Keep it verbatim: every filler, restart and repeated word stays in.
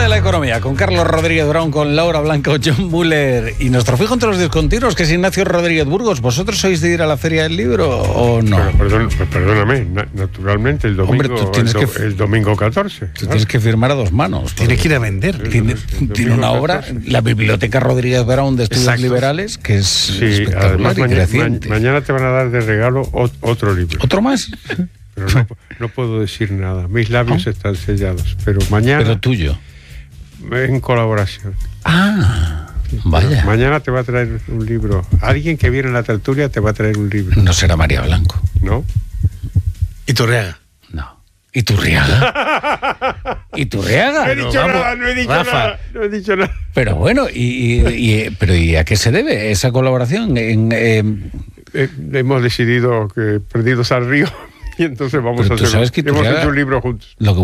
de la economía, con Carlos Rodríguez Brown, con Laura Blanco, John Muller y nuestro fijo entre los discontinuos, que es Ignacio Rodríguez Burgos. ¿Vosotros sois de ir a la Feria del Libro o no? Pero, perdón, pues perdóname, na- naturalmente el domingo, Hombre, tú tienes el, do- que- el domingo catorce. Tú tienes que firmar a dos manos. Tiene que ir a vender. Tiene, El domingo tiene una obra, catorce. la Biblioteca Rodríguez Brown de Estudios Exacto. Liberales, que es Sí, espectacular además y maña- creciente. ma- mañana te van a dar de regalo ot- otro libro. ¿Otro más? Pero no, no puedo decir nada. Mis labios están sellados. Pero mañana, Pero tuyo. en colaboración. Ah, vaya. Mañana te va a traer un libro. Alguien que viene en la tertulia te va a traer un libro, No será María Blanco. ¿no? Iturriaga. No. ¿Iturriaga? ¿Iturriaga? No he No, dicho vamos. nada, no he dicho Rafa. nada. No he dicho nada. Pero bueno, y, y- y- pero ¿y a qué se debe esa colaboración? En, em, Eh, hemos decidido que perdidos al río y entonces vamos Pero a tú hacer. sabes que Hemos Iturriaga- hecho un libro juntos. lo que